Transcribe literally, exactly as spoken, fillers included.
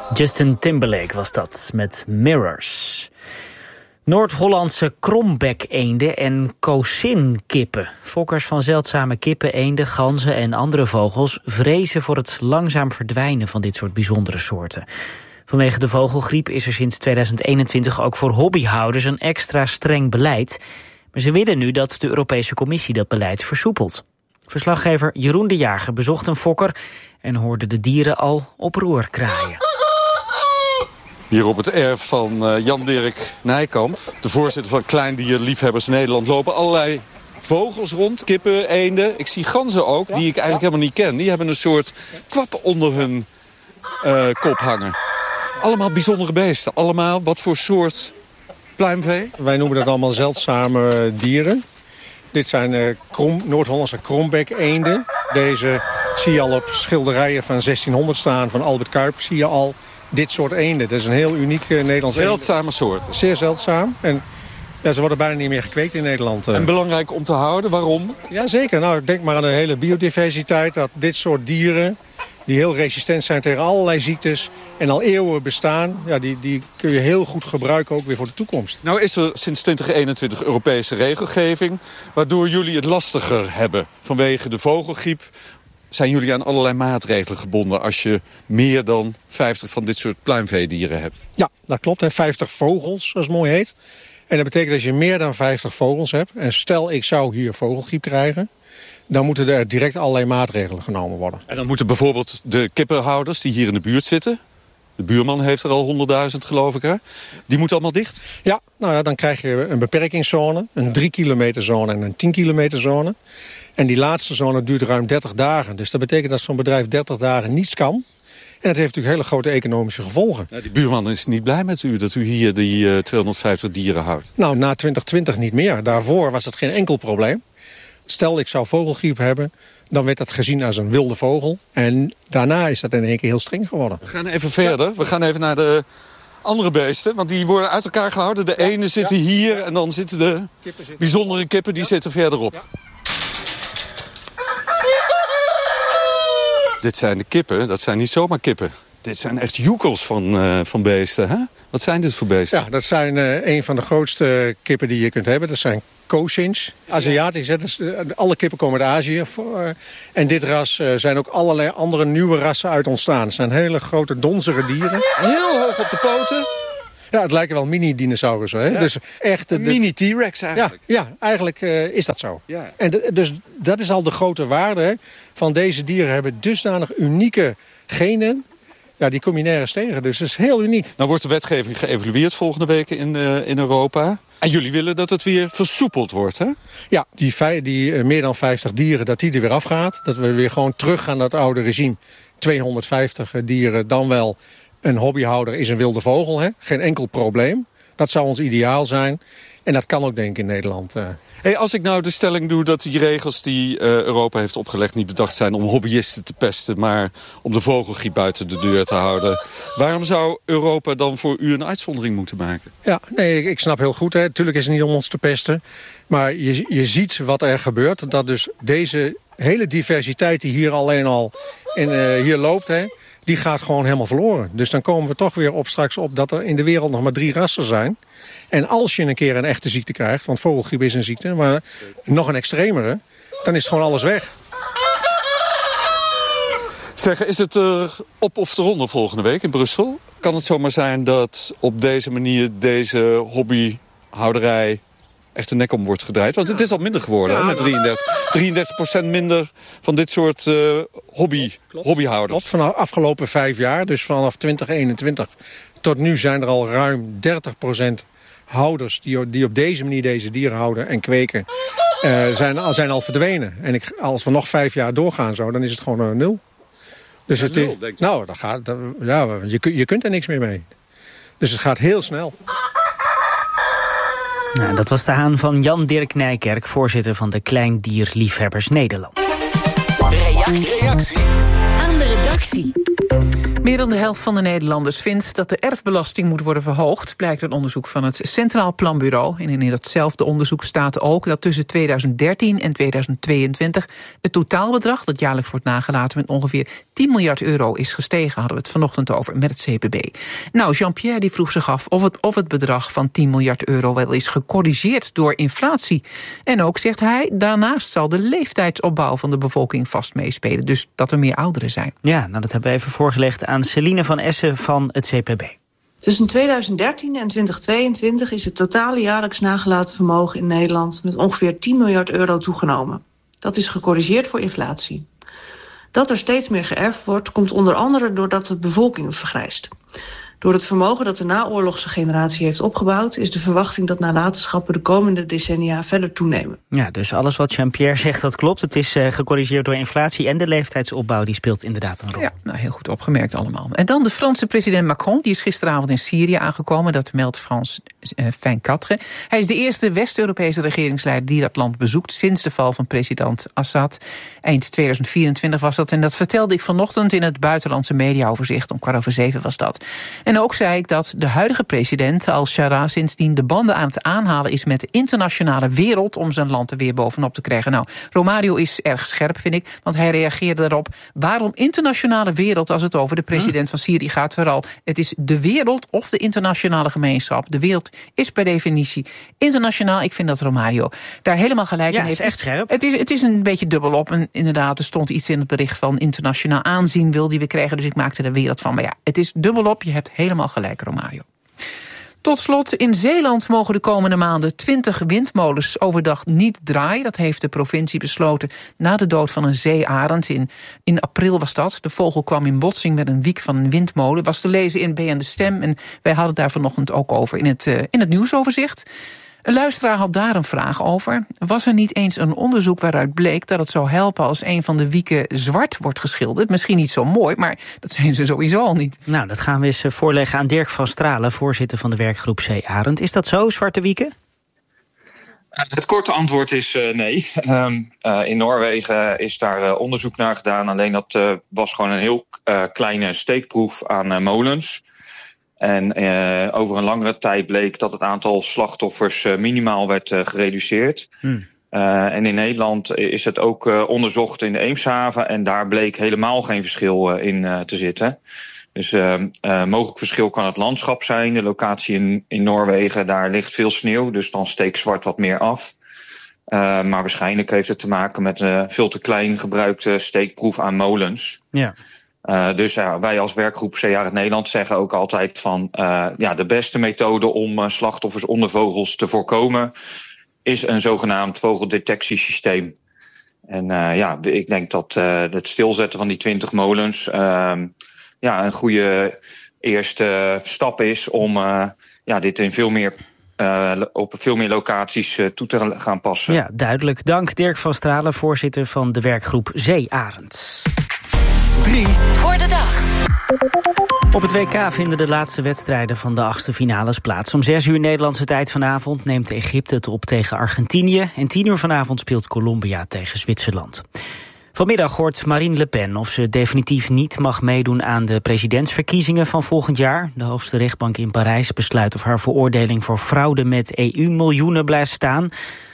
Justin Timberlake was dat, met Mirrors. Noord-Hollandse krombek-eenden en kosin-kippen. Fokkers van zeldzame kippen, eenden, ganzen en andere vogels vrezen voor het langzaam verdwijnen van dit soort bijzondere soorten. Vanwege de vogelgriep is er sinds tweeduizend eenentwintig ook voor hobbyhouders een extra streng beleid. Maar ze willen nu dat de Europese Commissie dat beleid versoepelt. Verslaggever Jeroen de Jager bezocht een fokker en hoorde de dieren al op roer kraaien. Hier op het erf van uh, Jan-Dirk Nijkamp, de voorzitter van Kleindierliefhebbers Nederland, lopen allerlei vogels rond, kippen, eenden. Ik zie ganzen ook, die ik eigenlijk helemaal niet ken. Die hebben een soort kwap onder hun uh, kop hangen. Allemaal bijzondere beesten. Allemaal wat voor soort pluimvee? Wij noemen dat allemaal zeldzame dieren. Dit zijn uh, krom, Noord-Hollandse krombek-eenden. Deze zie je al op schilderijen van zestienhonderd staan, van Albert Kuip zie je al. Dit soort eenden, dat is een heel uniek uh, Nederlands zeldzame soort. Zeer zeldzaam. En ja, ze worden bijna niet meer gekweekt in Nederland. Uh. En belangrijk om te houden, waarom? Jazeker, nou, denk maar aan de hele biodiversiteit. Dat dit soort dieren, die heel resistent zijn tegen allerlei ziektes en al eeuwen bestaan, ja, die, die kun je heel goed gebruiken ook weer voor de toekomst. Nou is er sinds twintig eenentwintig Europese regelgeving, waardoor jullie het lastiger hebben. Vanwege de vogelgriep zijn jullie aan allerlei maatregelen gebonden als je meer dan vijftig van dit soort pluimveedieren hebt. Ja, dat klopt. Hè. vijftig vogels, zoals het mooi heet. En dat betekent dat je meer dan vijftig vogels hebt. En stel ik zou hier vogelgriep krijgen, dan moeten er direct allerlei maatregelen genomen worden. En dan moeten bijvoorbeeld de kippenhouders die hier in de buurt zitten, de buurman heeft er al honderdduizend geloof ik, hè? Die moeten allemaal dicht? Ja, nou ja, dan krijg je een beperkingszone, een drie kilometer zone en een tien kilometer zone. En die laatste zone duurt ruim dertig dagen. Dus dat betekent dat zo'n bedrijf dertig dagen niets kan. En dat heeft natuurlijk hele grote economische gevolgen. Ja, die buurman is niet blij met u dat u hier die uh, tweehonderdvijftig dieren houdt. Nou, na twintig twintig niet meer. Daarvoor was het geen enkel probleem. Stel ik zou vogelgriep hebben, dan werd dat gezien als een wilde vogel. En daarna is dat in één keer heel streng geworden. We gaan even verder. We gaan even naar de andere beesten, want die worden uit elkaar gehouden. De ene ja, zitten ja. hier en dan zitten de zitten bijzondere kippen die ja. zitten verderop. Ja. Dit zijn de kippen, dat zijn niet zomaar kippen. Dit zijn echt joekels van, uh, van beesten, hè? Wat zijn dit voor beesten? Ja, dat zijn uh, een van de grootste kippen die je kunt hebben. Dat zijn cosins. Aziatisch, hè? Dus, uh, alle kippen komen uit Azië. Uh, en dit ras uh, zijn ook allerlei andere nieuwe rassen uit ontstaan. Het zijn hele grote, donzige dieren. Heel hoog op de poten. Ja, het lijken wel mini-dinosaurussen. Hè? Ja. Dus echt, de, mini-T-Rex eigenlijk. Ja, ja eigenlijk uh, is dat zo. Ja. En de, dus dat is al de grote waarde hè, van deze dieren. Hebben dusdanig unieke genen. Ja, die kom je nergens tegen. Dus dat is heel uniek. Nou wordt de wetgeving geëvalueerd volgende week in, uh, in Europa. En jullie willen dat het weer versoepeld wordt, hè? Ja, die, die uh, meer dan vijftig dieren, dat die er weer afgaat. Dat we weer gewoon teruggaan naar het oude regime. tweehonderdvijftig dieren, dan wel een hobbyhouder is een wilde vogel. Hè? Geen enkel probleem. Dat zou ons ideaal zijn. En dat kan ook denk ik in Nederland. Uh. Hey, als ik nou de stelling doe dat die regels die uh, Europa heeft opgelegd niet bedacht zijn om hobbyisten te pesten, maar om de vogelgriep buiten de deur te houden. Waarom zou Europa dan voor u een uitzondering moeten maken? Ja, nee, ik, ik snap heel goed. Hè. Tuurlijk is het niet om ons te pesten. Maar je, je ziet wat er gebeurt. Dat dus deze hele diversiteit die hier alleen al in, uh, hier loopt, hè, die gaat gewoon helemaal verloren. Dus dan komen we toch weer op straks op dat er in de wereld nog maar drie rassen zijn. En als je een keer een echte ziekte krijgt, want vogelgriep is een ziekte, maar nog een extremere, dan is gewoon alles weg. Zeg, is het er op of eronder volgende week in Brussel? Kan het zomaar zijn dat op deze manier deze hobbyhouderij echt de nek om wordt gedraaid? Want het is al minder geworden, ja, hè, met drieëndertig, drieëndertig procent minder van dit soort uh, hobby, Klopt. hobbyhouders. Klopt, vanaf de afgelopen vijf jaar, dus vanaf twintig eenentwintig tot nu zijn er al ruim dertig procent houders die, die op deze manier deze dieren houden en kweken, uh, zijn, zijn al verdwenen. En ik, als we nog vijf jaar doorgaan zo, dan is het gewoon uh, nul. Dus ja, het nul, is, denk je? nou, dat gaat, dat, ja, je, je kunt er niks meer mee. Dus het gaat heel snel. Nou, dat was de haan van Jan-Dirk Nijkerk, voorzitter van de Kleindierliefhebbers Nederland. Reactie. Reactie aan de redactie. Meer dan de helft van de Nederlanders vindt dat de erfbelasting moet worden verhoogd, blijkt uit onderzoek van het Centraal Planbureau. En in datzelfde onderzoek staat ook dat tussen tweeduizend dertien en tweeduizend tweeëntwintig het totaalbedrag dat jaarlijks wordt nagelaten met ongeveer tien miljard euro is gestegen. Hadden we het vanochtend over met het C P B. Nou, Jean-Pierre die vroeg zich af of het, of het bedrag van tien miljard euro wel is gecorrigeerd door inflatie. En ook, zegt hij, daarnaast zal de leeftijdsopbouw van de bevolking vast meespelen. Dus dat er meer ouderen zijn. Ja, nou dat hebben we even voorgelegd aan Celine van Essen van het C P B. Tussen tweeduizend dertien en twintig tweeëntwintig is het totale jaarlijks nagelaten vermogen in Nederland met ongeveer tien miljard euro toegenomen. Dat is gecorrigeerd voor inflatie. Dat er steeds meer geërfd wordt, komt onder andere doordat de bevolking vergrijst. Door het vermogen dat de naoorlogse generatie heeft opgebouwd, is de verwachting dat nalatenschappen de komende decennia verder toenemen. Ja, dus alles wat Jean-Pierre zegt, dat klopt. Het is uh, gecorrigeerd door inflatie en de leeftijdsopbouw die speelt inderdaad een rol. Ja, nou heel goed opgemerkt allemaal. En dan de Franse president Macron, die is gisteravond in Syrië aangekomen. Dat meldt France uh, vingt-quatre. Hij is de eerste West-Europese regeringsleider die dat land bezoekt sinds de val van president Assad. Eind tweeduizend vierentwintig was dat en dat vertelde ik vanochtend in het buitenlandse mediaoverzicht. Om kwart over zeven was dat. En ook zei ik dat de huidige president Al-Shara sindsdien de banden aan het aanhalen is met de internationale wereld om zijn land er weer bovenop te krijgen. Nou, Romario is erg scherp, vind ik, want hij reageerde erop. Waarom internationale wereld als het over de president van Syrië gaat? Vooral, het is de wereld of de internationale gemeenschap. De wereld is per definitie internationaal. Ik vind dat Romario daar helemaal gelijk ja, in heeft. Het is echt scherp. Het is, het is een beetje dubbelop. En inderdaad, er stond iets in het bericht van internationaal aanzien wil die we krijgen. Dus ik maakte er wereld van. Maar ja, het is dubbelop. Je hebt helemaal gelijk, Romario. Tot slot, in Zeeland mogen de komende maanden twintig windmolens overdag niet draaien. Dat heeft de provincie besloten na de dood van een zeearend. In, in april was dat. De vogel kwam in botsing met een wiek van een windmolen. Was te lezen in B N De Stem. En wij hadden het daar vanochtend ook over in het, uh, in het nieuwsoverzicht. Een luisteraar had daar een vraag over. Was er niet eens een onderzoek waaruit bleek dat het zou helpen als een van de wieken zwart wordt geschilderd? Misschien niet zo mooi, maar dat zijn ze sowieso al niet. Nou, dat gaan we eens voorleggen aan Dirk van Stralen, voorzitter van de werkgroep Zeearend. Is dat zo, zwarte wieken? Het korte antwoord is uh, nee. Um, uh, in Noorwegen is daar uh, onderzoek naar gedaan. Alleen dat uh, was gewoon een heel uh, kleine steekproef aan uh, molens. En uh, over een langere tijd bleek dat het aantal slachtoffers uh, minimaal werd uh, gereduceerd. Hmm. Uh, en in Nederland is het ook uh, onderzocht in de Eemshaven. En daar bleek helemaal geen verschil uh, in uh, te zitten. Dus uh, uh, mogelijk verschil kan het landschap zijn. De locatie in, in Noorwegen, daar ligt veel sneeuw. Dus dan steekt zwart wat meer af. Uh, maar waarschijnlijk heeft het te maken met een uh, veel te klein gebruikte steekproef aan molens. Ja. Uh, dus ja, wij als werkgroep Zeearend Nederland zeggen ook altijd van uh, ja, de beste methode om uh, slachtoffers onder vogels te voorkomen is een zogenaamd vogeldetectiesysteem. En uh, ja, ik denk dat uh, het stilzetten van die twintig molens uh, ja, een goede eerste stap is om uh, ja, dit in veel meer Uh, op veel meer locaties uh, toe te gaan passen. Ja, duidelijk. Dank Dirk van Stralen, voorzitter van de werkgroep Zeearend. drie voor de dag. Op het W K vinden de laatste wedstrijden van de achtste finales plaats. Om zes uur Nederlandse tijd vanavond neemt Egypte het op tegen Argentinië. En tien uur vanavond speelt Colombia tegen Zwitserland. Vanmiddag hoort Marine Le Pen of ze definitief niet mag meedoen aan de presidentsverkiezingen van volgend jaar. De hoogste rechtbank in Parijs besluit of haar veroordeling voor fraude met E U-miljoenen blijft staan.